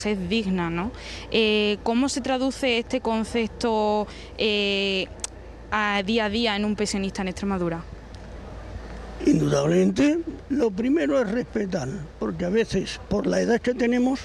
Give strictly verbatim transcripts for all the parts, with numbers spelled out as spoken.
es digna, ¿no? Eh, ¿Cómo se traduce este concepto eh, a día a día en un pensionista en Extremadura? Indudablemente, lo primero es respetar, porque a veces, por la edad que tenemos,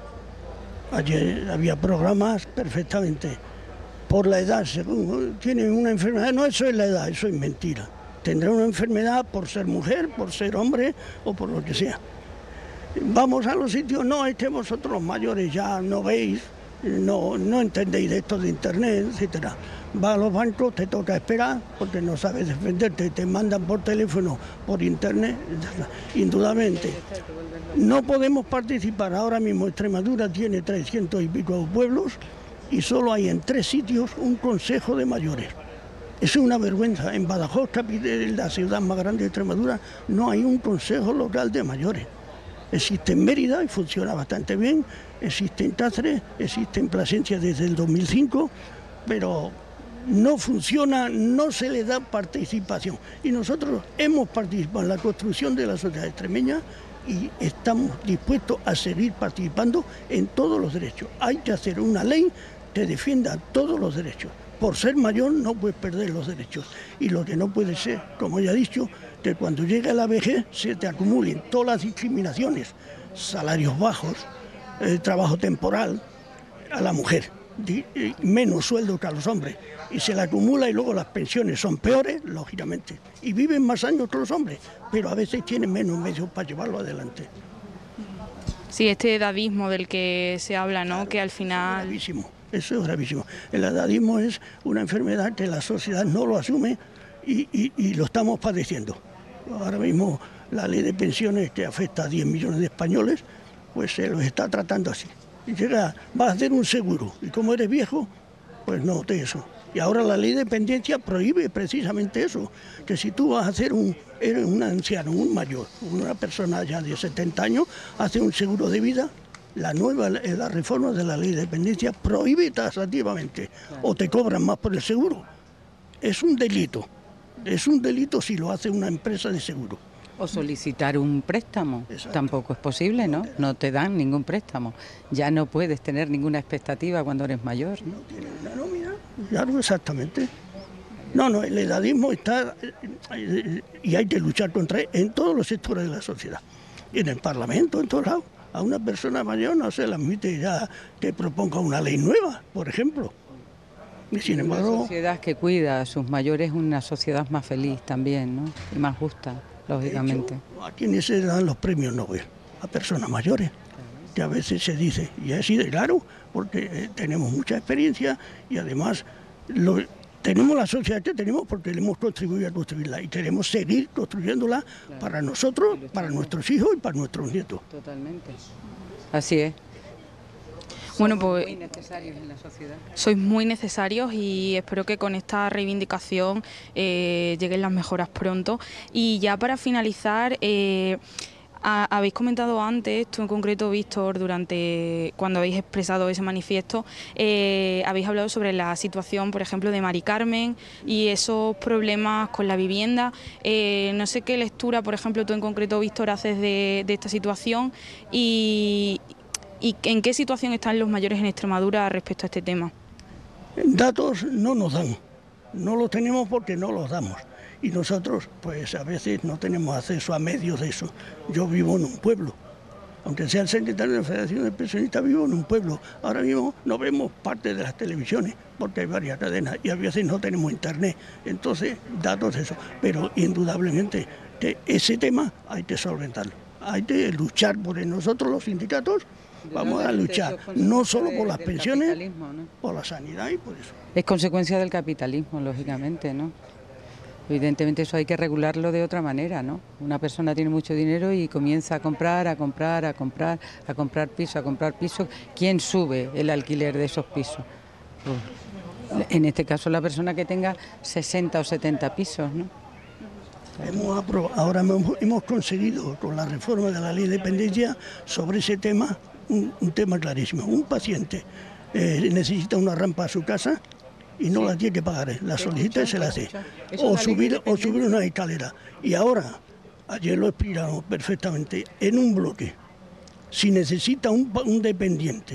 ayer había programas perfectamente, por la edad, según tienen una enfermedad, no, eso es la edad, eso es mentira. Tendrá una enfermedad por ser mujer, por ser hombre o por lo que sea. Vamos a los sitios, no, es que vosotros los mayores ya no veis, no, no entendéis de esto de internet, etcétera. Va a los bancos, te toca esperar porque no sabes defenderte, te mandan por teléfono, por internet, indudablemente. No podemos participar, ahora mismo Extremadura tiene trescientos y pico pueblos y solo hay en tres sitios un consejo de mayores. Es una vergüenza, en Badajoz, la ciudad más grande de Extremadura, no hay un consejo local de mayores. Existe en Mérida y funciona bastante bien, existe en Cáceres, existe en Plasencia desde el dos mil cinco, pero no funciona, no se le da participación. Y nosotros hemos participado en la construcción de la sociedad extremeña y estamos dispuestos a seguir participando en todos los derechos. Hay que hacer una ley que defienda todos los derechos. Por ser mayor no puedes perder los derechos. Y lo que no puede ser, como ya he dicho, que cuando llegue la vejez se te acumulen todas las discriminaciones, salarios bajos, eh, trabajo temporal, a la mujer, di, eh, menos sueldo que a los hombres. Y se le acumula y luego las pensiones son peores, lógicamente. Y viven más años que los hombres, pero a veces tienen menos medios para llevarlo adelante. Sí, este edadismo del que se habla, ¿no? Claro, que al final... Eso es gravísimo, eso es gravísimo. El edadismo es una enfermedad que la sociedad no lo asume y, y, y lo estamos padeciendo. Ahora mismo la ley de pensiones que afecta a diez millones de españoles, pues se los está tratando así. Y llega, vas a hacer un seguro, y como eres viejo, pues no te eso. Y ahora la ley de dependencia prohíbe precisamente eso, que si tú vas a hacer un, eres un anciano, un mayor, una persona ya de setenta años, hace un seguro de vida, la nueva, la reforma de la ley de dependencia prohíbe taxativamente, o te cobran más por el seguro. Es un delito, es un delito si lo hace una empresa de seguro. O solicitar un préstamo, Exacto. Tampoco es posible, ¿no? No te dan ningún préstamo. Ya no puedes tener ninguna expectativa cuando eres mayor, ¿no? No tiene una nómina, claro, exactamente. No, no, el edadismo está y hay que luchar contra él en todos los sectores de la sociedad. En el Parlamento, en todos lados. A una persona mayor no se le admite ya que proponga una ley nueva, por ejemplo. Y sin embargo... Una sociedad que cuida a sus mayores es una sociedad más feliz también, ¿no? Y más justa, lógicamente. De hecho, ¿a quiénes se dan los premios Nobel? A personas mayores, que a veces se dice, y así de claro, porque eh, tenemos mucha experiencia y además lo, tenemos la sociedad que tenemos porque le hemos contribuido a construirla y queremos seguir construyéndola claro. Para nosotros, para nuestros hijos y para nuestros nietos. Totalmente. Así es. Bueno, pues muy necesarios en la sociedad. Sois muy necesarios y espero que con esta reivindicación eh, lleguen las mejoras pronto. Y ya para finalizar, eh, a, habéis comentado antes, tú en concreto, Víctor, durante cuando habéis expresado ese manifiesto, eh, habéis hablado sobre la situación, por ejemplo, de Mari Carmen y esos problemas con la vivienda. Eh, no sé qué lectura, por ejemplo, tú en concreto, Víctor, haces de, de esta situación y... ¿Y en qué situación están los mayores en Extremadura respecto a este tema? Datos no nos dan, no los tenemos porque no los damos. Y nosotros, pues a veces no tenemos acceso a medios de eso. Yo vivo en un pueblo, aunque sea el secretario de la Federación de Pensionistas, vivo en un pueblo. Ahora mismo no vemos parte de las televisiones, porque hay varias cadenas, y a veces no tenemos internet. Entonces, datos de eso. Pero indudablemente que ese tema hay que solventarlo. Hay que luchar por él. Nosotros los sindicatos vamos a luchar, no solo por las pensiones, ¿no? Por la sanidad y por eso. Es consecuencia del capitalismo, lógicamente, ¿no? Evidentemente eso hay que regularlo de otra manera, ¿no? Una persona tiene mucho dinero y comienza a comprar, a comprar, a comprar, a comprar piso, a comprar piso. ¿Quién sube el alquiler de esos pisos? Pues, en este caso la persona que tenga sesenta o setenta pisos, ¿no? Hemos aprobado, ahora hemos, hemos conseguido con la reforma de la ley de dependencia sobre ese tema, un, un tema clarísimo. Un paciente eh, necesita una rampa a su casa y no sí. la tiene que pagar, la solicita y se la hace. O subir, o subir una escalera. Y ahora, ayer lo explicamos perfectamente, en un bloque si necesita un, un dependiente